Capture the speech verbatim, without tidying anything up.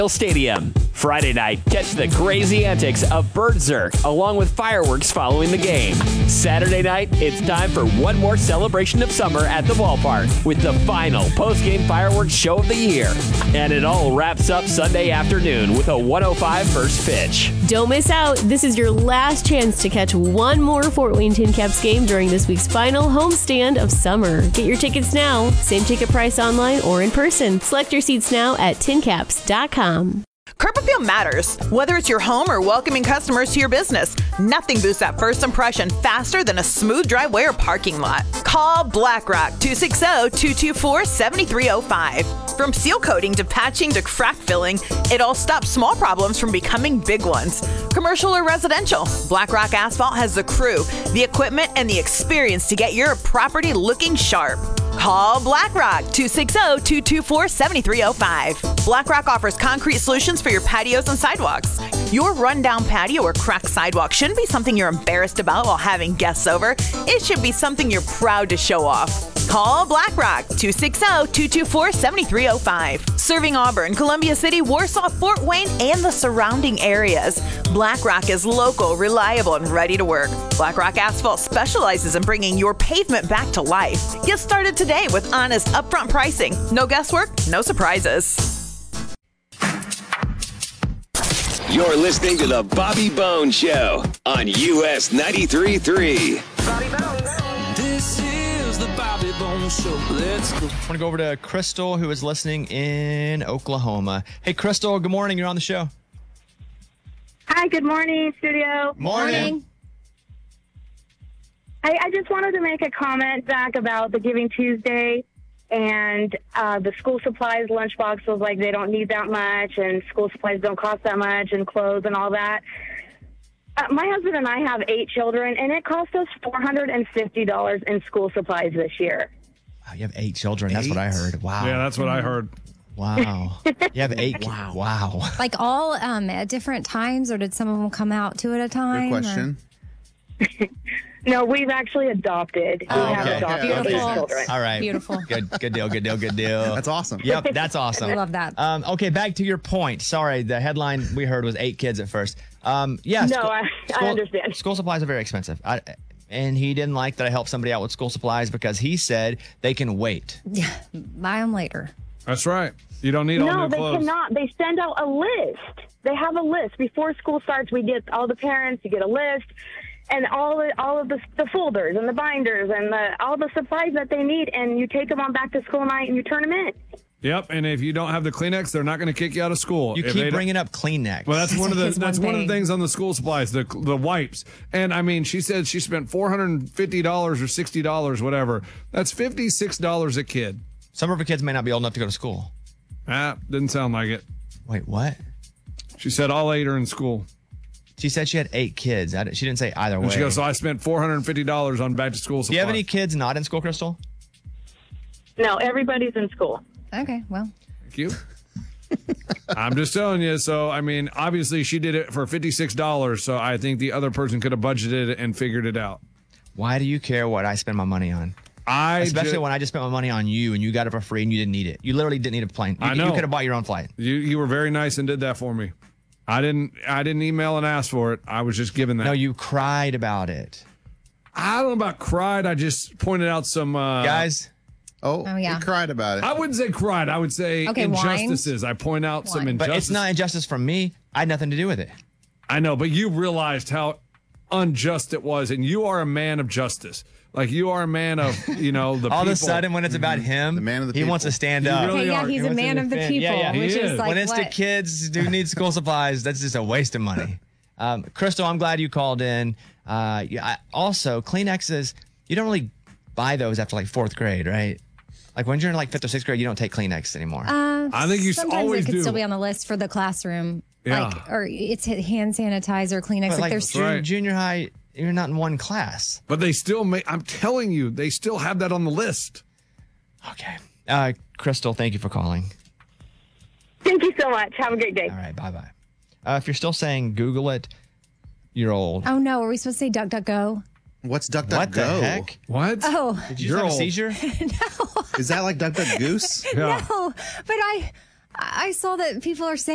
Stadium. Friday night, catch the crazy antics of Bertzerk along with fireworks following the game. Saturday night, it's time for one more celebration of summer at the ballpark with the final post-game fireworks show of the year. And it all wraps up Sunday afternoon with a one oh five first pitch. Don't miss out. This is your last chance to catch one more Fort Wayne Tin Caps game during this week's final homestand of summer. Get your tickets now. Same ticket price online or in person. Select your seats now at tin caps dot com. Curb Appeal matters. Whether it's your home or welcoming customers to your business, nothing boosts that first impression faster than a smooth driveway or parking lot. Call BlackRock two six zero, two two four, seven three zero five. From seal coating to patching to crack filling, it all stops small problems from becoming big ones. Commercial or residential, BlackRock Asphalt has the crew, the equipment, and the experience to get your property looking sharp. Call BlackRock two six zero, two two four, seven three zero five. BlackRock offers concrete solutions for your patios and sidewalks. Your rundown patio or cracked sidewalk shouldn't be something you're embarrassed about while having guests over. It should be something you're proud to show off. Call BlackRock two six zero, two two four, seven three zero five. Serving Auburn, Columbia City, Warsaw, Fort Wayne, and the surrounding areas, BlackRock is local, reliable, and ready to work. BlackRock Asphalt specializes in bringing your pavement back to life. Get started today with honest, upfront pricing. No guesswork, no surprises. You're listening to the Bobby Bones Show on U S ninety-three point three. Bobby Bones. This is the Bobby Bones Show. Let's go. I want to go over to Crystal, who is listening in Oklahoma. Hey, Crystal, good morning. You're on the show. Hi, good morning, studio. Morning. I, I just wanted to make a comment, Zach, about the Giving Tuesday and uh, the school supplies, lunchbox was like they don't need that much, and school supplies don't cost that much, and clothes and all that. Uh, my husband and I have eight children, and it cost us four hundred fifty dollars in school supplies this year. Wow, you have eight children. That's what I heard. Wow. Yeah, that's what I heard. Wow. You have eight. Wow. Wow. Like all um, at different times, or did some of them come out two at a time? Good question. No, we've actually adopted. We Oh, have okay. adopted Beautiful. eight children. All right. Beautiful. Good good deal, good deal, good deal. That's awesome. Yep, that's awesome. I love that. Um, okay, back to your point. Sorry, the headline we heard was eight kids at first. Um, yeah. No, school- I, school- I understand. School supplies are very expensive. I, and he didn't like that I helped somebody out with school supplies because he said they can wait. Yeah, buy them later. That's right. You don't need all No, new they clothes. cannot. They send out a list. They have a list. Before school starts, we get all the parents, you get a list, and all the, all of the, the folders and the binders and the, all the supplies that they need, and you take them on back to school night and you turn them in. Yep, and if you don't have the Kleenex, they're not going to kick you out of school. You If they keep don't- bringing up Kleenex. Well, that's one of the It's one that's one of the thing. things on the school supplies, the the wipes. And I mean, she said she spent four hundred fifty dollars or sixty dollars, whatever. That's fifty-six dollars a kid. Some of her kids may not be old enough to go to school. Ah, didn't sound like it. Wait, what? She said all eight are in school. She said she had eight kids. I, di- she didn't say either way. And she goes, so I spent four hundred fifty dollars on back to school supplies. Do you have any kids not in school, Crystal? No, everybody's in school. Okay, well. Thank you. I'm just telling you. So, I mean, obviously she did it for fifty-six dollars. So I think the other person could have budgeted it and figured it out. Why do you care what I spend my money on? I Especially ju- when I just spent my money on you and you got it for free and you didn't need it. You literally didn't need a plane. You, I know. You could have bought your own flight. You you were very nice and did that for me. I didn't I didn't email and ask for it. I was just given that. No, you cried about it. I don't know about cried. I just pointed out some uh, Guys, Oh, Oh, yeah. he cried about it. I wouldn't say cried. I would say Okay, whined. injustices. I point out some Whined. but injustices. it's not injustice from me. I had nothing to do with it. I know, but you realized how unjust it was, and you are a man of justice. Like you are a man of you know the All people. of a sudden, when it's about him, The man of the he wants people. to stand You up. really Okay, yeah, are. he's He a wants to man of the defend- people, yeah, yeah. He which is. is like when it's the what? kids who need school supplies, that's just a waste of money. Um, Crystal, I'm glad you called in. Uh, yeah, I, also, Kleenexes, you don't really buy those after like fourth grade, right? Like when you're in like fifth or sixth grade, you don't take Kleenex anymore. Uh, I think you sometimes always it could do. still be on the list for the classroom. Yeah. Like, or it's hand sanitizer, Kleenex. But Like, like there's jun- right. junior high, you're not in one class. But they still make. I'm telling you, they still have that on the list. Okay. Uh, Crystal, thank you for calling. Thank you so much. Have a great day. All right, bye-bye. Uh, if you're still saying Google it, you're old. Oh no, are we supposed to say duck, duck, go? What's Duck Duck What the Go? heck? What? Oh, Did you just You're have a old. seizure? Is that like Duck Duck Goose? Yeah. no, but I, I saw that people are saying.